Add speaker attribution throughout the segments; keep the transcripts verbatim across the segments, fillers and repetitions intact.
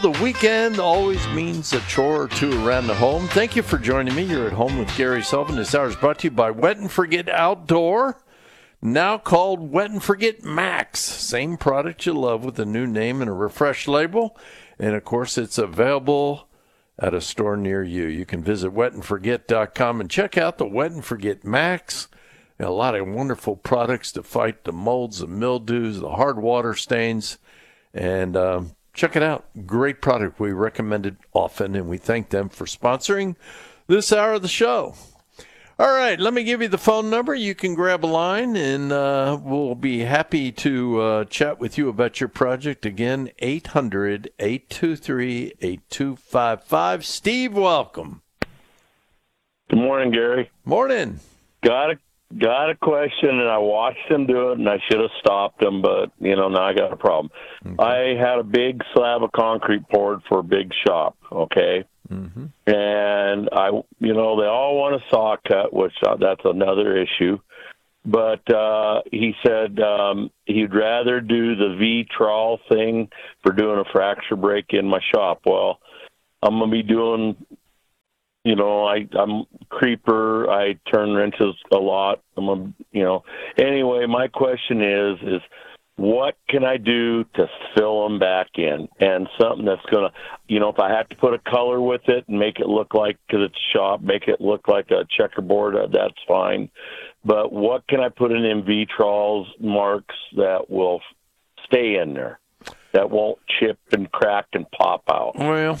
Speaker 1: The weekend always means a chore or two around the home. Thank you for joining me. You're at home with Gary Sullivan. This hour is brought to you by Wet and Forget Outdoor, now called Wet and Forget Max. Same product you love with a new name and a refreshed label. And, of course, it's available at a store near you. You can visit wet and forget dot com and check out the Wet and Forget Max. A lot of wonderful products to fight the molds, the mildews, the hard water stains, and um, check it out. Great product. We recommend it often, and we thank them for sponsoring this hour of the show. All right, let me give you the phone number. You can grab a line, and uh, we'll be happy to uh, chat with you about your project. Again, eight hundred, eight two three, eight two five five. Steve, welcome.
Speaker 2: Good morning, Gary.
Speaker 1: Morning.
Speaker 2: Got a got a question, and I watched him do it, and I should have stopped him, but you know now I got a problem. Okay. I had a big slab of concrete poured for a big shop. Okay. Mm-hmm. And I, you know, they all want a saw cut, which uh, that's another issue. But uh, he said um, he'd rather do the V-trawl thing for doing a fracture break in my shop. Well, I'm gonna be doing, you know, I, I'm creeper. I turn wrenches a lot. I'm a, you know. Anyway, my question is, is what can I do to fill them back in? And something that's going to, you know, if I have to put a color with it and make it look like, because it's shop, make it look like a checkerboard, uh, that's fine. But what can I put in M V trawls marks that will stay in there, that won't chip and crack and pop out?
Speaker 1: Well,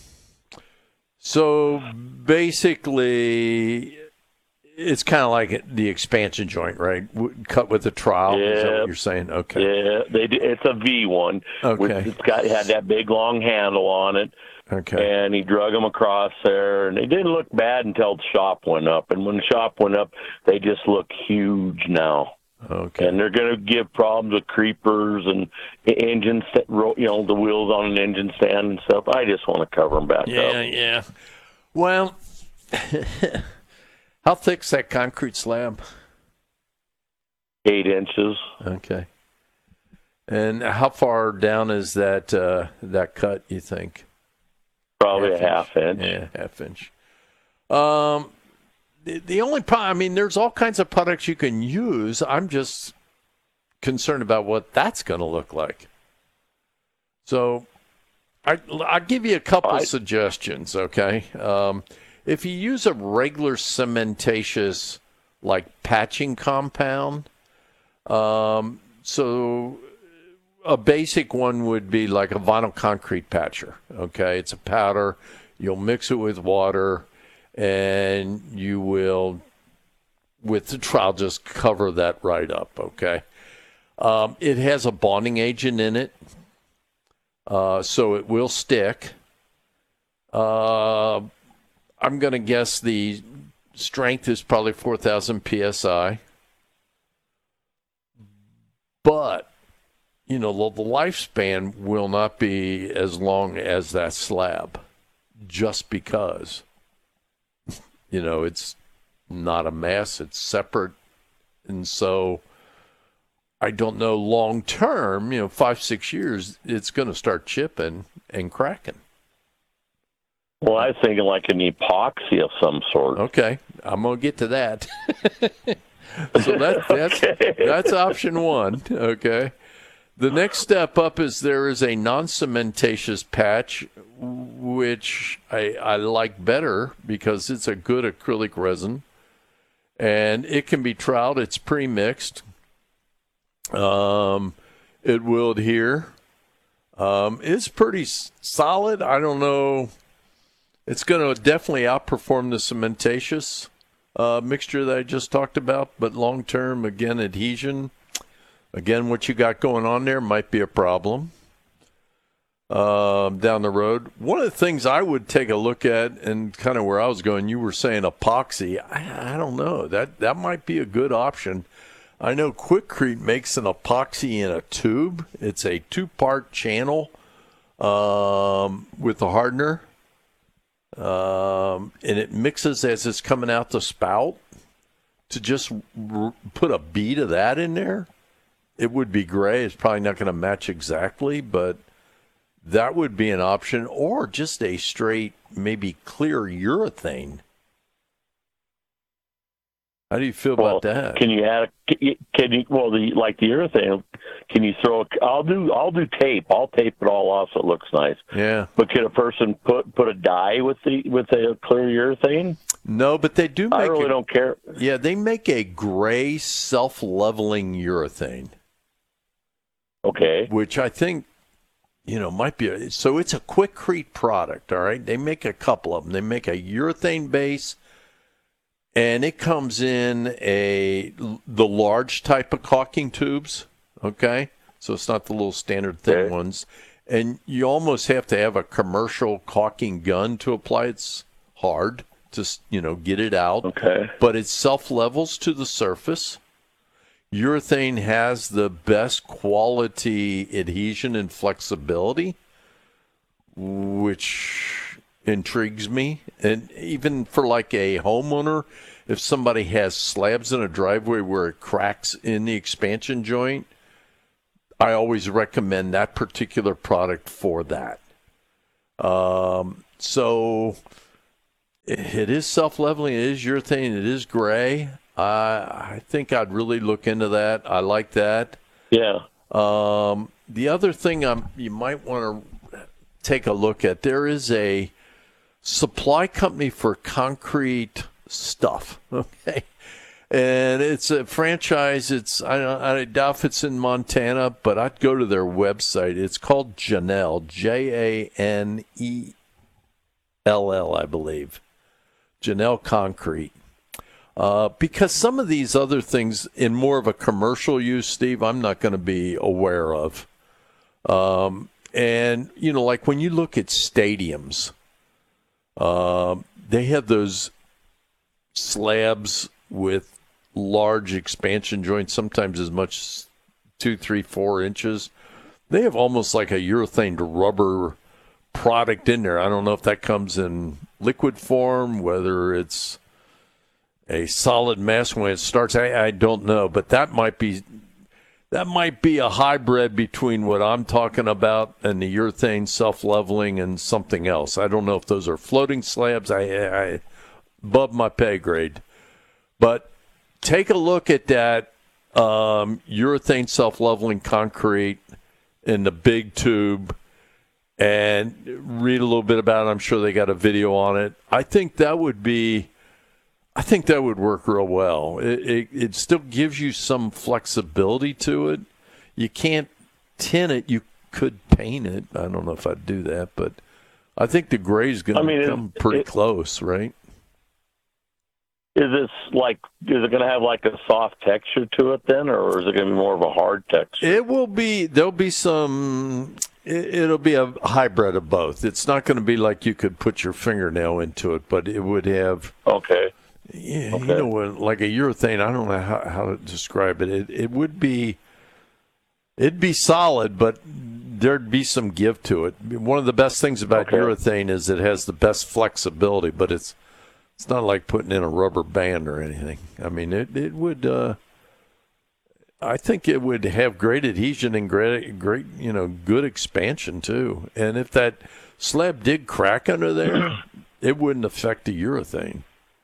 Speaker 1: so basically, it's kind of like the expansion joint, right? Cut with a trowel.
Speaker 2: Yeah.
Speaker 1: Is that what you're saying? Okay.
Speaker 2: Yeah, they do, it's a V one.
Speaker 1: Okay.
Speaker 2: It's got had that big long handle on it.
Speaker 1: Okay.
Speaker 2: And he drug them across there, and it didn't look bad until the shop went up. And when the shop went up, they just look huge now.
Speaker 1: Okay.
Speaker 2: And they're going to give problems with creepers and engines, you know, the wheels on an engine stand and stuff. I just want to cover them back
Speaker 1: yeah,
Speaker 2: up.
Speaker 1: Yeah, yeah. Well, how thick's that concrete slab?
Speaker 2: Eight inches.
Speaker 1: Okay. And how far down is that uh, that cut, you think?
Speaker 2: Probably
Speaker 1: half
Speaker 2: a half inch.
Speaker 1: inch. Yeah, half inch. Um, the, the only problem, I mean, there's all kinds of products you can use. I'm just concerned about what that's going to look like. So I, I'll give you a couple
Speaker 2: I,
Speaker 1: suggestions, okay? Um, if you use a regular cementatious, like, patching compound, um, so a basic one would be like a vinyl concrete patcher, okay? It's a powder. You'll mix it with water, and you will, with the trowel, just cover that right up, okay? Um, it has a bonding agent in it, uh, so it will stick. Uh, I'm going to guess the strength is probably four thousand P S I. But, you know, the lifespan will not be as long as that slab just because, you know, it's not a mass, it's separate. And so I don't know long term, you know, five, six years, it's going to start chipping and cracking.
Speaker 2: Well, I was thinking like an epoxy of some sort.
Speaker 1: Okay, I'm going to get to that. So that, that's, okay. That's option one, okay? The next step up is there is a non-cementatious patch, which I, I like better because it's a good acrylic resin, and it can be troweled. It's pre-mixed. Um, it will adhere. Um, it's pretty solid. I don't know. It's going to definitely outperform the cementatious uh, mixture that I just talked about, but long-term, again, adhesion. Again, what you got going on there might be a problem uh, down the road. One of the things I would take a look at, and kind of where I was going, you were saying epoxy. I, I don't know. That that might be a good option. I know Quikrete makes an epoxy in a tube. It's a two-part channel um, with the hardener, um, and it mixes as it's coming out the spout. To just r- put a bead of that in there, it would be gray. It's probably not going to match exactly, but that would be an option, or just a straight, maybe clear urethane. How do you feel
Speaker 2: well,
Speaker 1: about that?
Speaker 2: Can you add? A, can you, can you? Well, the like the urethane. Can you throw? A, I'll do. I'll do tape. I'll tape it all off so it looks nice.
Speaker 1: Yeah.
Speaker 2: But can a person put put a dye with the with a clear urethane?
Speaker 1: No, but they do. Make
Speaker 2: I really
Speaker 1: a,
Speaker 2: don't care.
Speaker 1: Yeah, they make a gray self-leveling urethane.
Speaker 2: Okay.
Speaker 1: Which I think, you know, might be a, so it's a Quikrete product. All right, they make a couple of them. They make a urethane base. And it comes in a the large type of caulking tubes, okay? So it's not the little standard thin
Speaker 2: okay.
Speaker 1: ones. And you almost have to have a commercial caulking gun to apply. It's hard to, you know, get it out.
Speaker 2: Okay.
Speaker 1: But it self-levels to the surface. Urethane has the best quality adhesion and flexibility, which intrigues me. And even for like a homeowner, if somebody has slabs in a driveway where it cracks in the expansion joint, I always recommend that particular product for that. Um, so it is self-leveling, it is urethane, it is gray. I I think I'd really look into that. I like that.
Speaker 2: Yeah.
Speaker 1: Um, the other thing I'm, you might want to take a look at, there is a supply company for concrete stuff, okay? And it's a franchise. It's I, don't, I doubt if it's in Montana, but I'd go to their website. It's called Janelle, J A N E L L, I believe. Janelle Concrete. Uh, because some of these other things in more of a commercial use, Steve, I'm not going to be aware of. Um, and, you know, like when you look at stadiums, Uh, they have those slabs with large expansion joints, sometimes as much as two, three, four inches. They have almost like a urethane rubber product in there. I don't know if that comes in liquid form, whether it's a solid mass when it starts. I, I don't know, but that might be that might be a hybrid between what I'm talking about and the urethane self-leveling and something else. I don't know if those are floating slabs. I, I above my pay grade. But take a look at that um, urethane self-leveling concrete in the big tube and read a little bit about it. I'm sure they got a video on it. I think that would be I think that would work real well. It, it, it still gives you some flexibility to it. You can't tin it. You could paint it. I don't know if I'd do that, but I think the gray is going to I mean, come it, pretty it, close, right?
Speaker 2: Is this like, is it going to have like a soft texture to it then, or is it going to be more of a hard texture?
Speaker 1: It will be, there'll be some, it, it'll be a hybrid of both. It's not going to be like you could put your fingernail into it, but it would have.
Speaker 2: Okay.
Speaker 1: Yeah,
Speaker 2: okay.
Speaker 1: You know, like a urethane, I don't know how, how to describe it. It it would be, it'd be solid, but there'd be some give to it. One of the best things about okay. urethane is it has the best flexibility, but it's it's not like putting in a rubber band or anything. I mean, it it would. Uh, I think it would have great adhesion and great great you know good expansion too. And if that slab did crack under there, it wouldn't affect the urethane.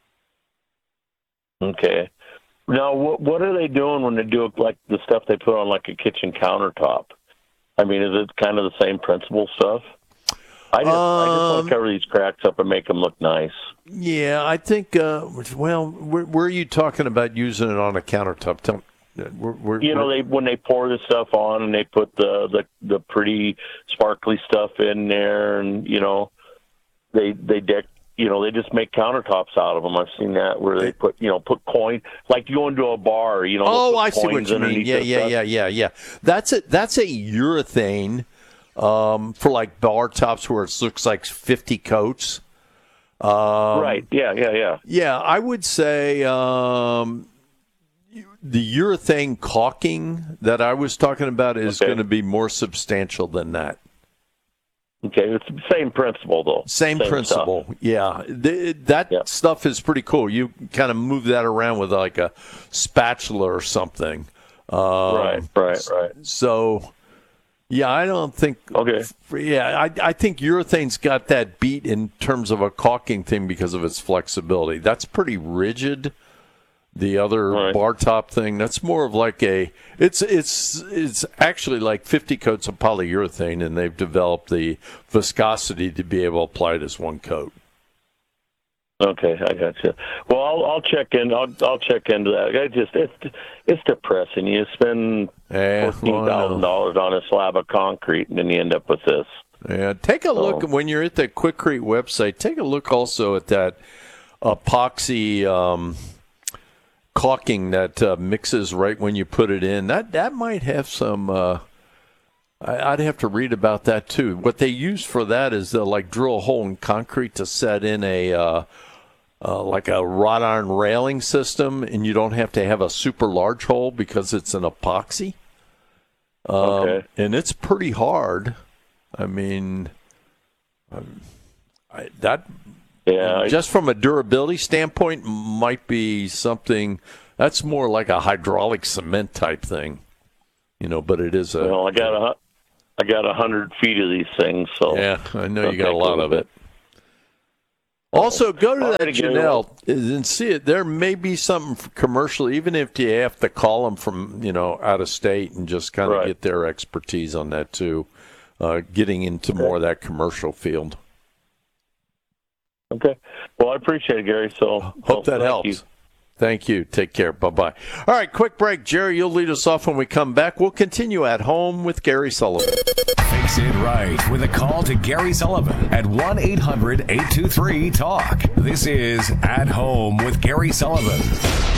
Speaker 2: Okay. Now, what what are they doing when they do like the stuff they put on like a kitchen countertop? I mean, is it kind of the same principle stuff? I just, um, I just want to cover these cracks up and make them look nice.
Speaker 1: Yeah, I think. Uh, well, where, where are you talking about using it on a countertop? Tell, we're, we're,
Speaker 2: you know, they when they pour the stuff on and they put the, the the pretty sparkly stuff in there, and you know, they they deck. You know, they just make countertops out of them. I've seen that where they put, you know, put coin like you go into a bar. You know,
Speaker 1: oh, I see what you mean. Yeah, yeah, yeah, yeah, yeah. That's a that's a urethane um, for like bar tops where it looks like fifty coats. Um,
Speaker 2: right. Yeah. Yeah. Yeah.
Speaker 1: Yeah. I would say um, the urethane caulking that I was talking about is okay. going to be more substantial than that.
Speaker 2: Okay, it's the same principle, though.
Speaker 1: Same, same principle, stuff. yeah. The, that yeah. stuff is pretty cool. You kind of move that around with like a spatula or something. Um,
Speaker 2: right, right, right.
Speaker 1: So, Yeah, I don't think.
Speaker 2: Okay.
Speaker 1: Yeah, I, I think urethane's got that beat in terms of a caulking thing because of its flexibility. That's pretty rigid. The other
Speaker 2: right.
Speaker 1: bar top thing, that's more of like a. It's it's it's actually like fifty coats of polyurethane, and they've developed the viscosity to be able to apply it as one coat.
Speaker 2: Okay, I got you. Well, I'll, I'll check in. I'll, I'll check into that. I just it's it's depressing. You spend
Speaker 1: yeah,
Speaker 2: fourteen thousand dollars on a slab of concrete, and then you end up with this.
Speaker 1: Yeah, take a look
Speaker 2: so.
Speaker 1: when you're at the Quikrete website. Take a look also at that epoxy um, caulking that uh, mixes right when you put it in. That that might have some. Uh, I, I'd have to read about that too. What they use for that is they'll like drill a hole in concrete to set in a. Uh, Uh, like a wrought iron railing system, and you don't have to have a super large hole because it's an epoxy. Um,
Speaker 2: okay.
Speaker 1: And it's pretty hard. I mean, um, I, that
Speaker 2: yeah,
Speaker 1: just from a durability standpoint might be something that's more like a hydraulic cement type thing, you know. But it is a.
Speaker 2: Well, I got a, I got a hundred feet of these things, so
Speaker 1: yeah, I know you got a lot of it. Also, go to that Janelle and see it. There may be something commercial, even if you have to call them from, you know, out of state and just kind of
Speaker 2: right.
Speaker 1: get their expertise on that too, uh, getting into
Speaker 2: okay.
Speaker 1: more of that commercial field.
Speaker 2: Okay. Well, I appreciate it, Gary. So
Speaker 1: hope
Speaker 2: well,
Speaker 1: that helps. You. Thank you. Take care. Bye-bye. All right, quick break. Jerry, you'll lead us off when we come back. We'll continue at home with Gary Sullivan.
Speaker 3: Fix it right with a call to Gary Sullivan at one eight hundred eight two three talk. This is At Home with Gary Sullivan.